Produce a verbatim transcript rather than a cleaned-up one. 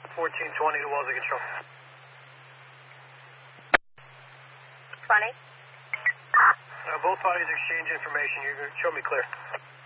fourteen twenty to Wellesley Control. twenty. Uh, both bodies exchange information. You can show me clear.